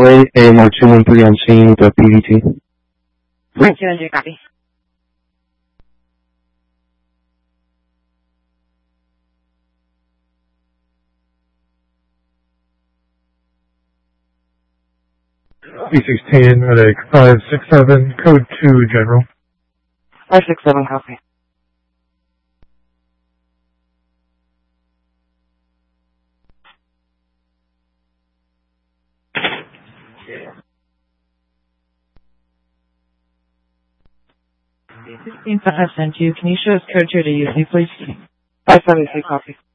Runway AMR 213 on scene with a PVT. 213, copy. V610, medic 567, code 2, general. 567, copy. I've sent you. Can you show us code 2 to use me, please? 573, copy.